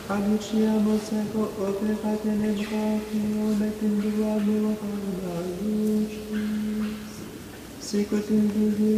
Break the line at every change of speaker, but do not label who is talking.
Aduciamo seco operate nel capio, mettendo a mio lucis. Sicut in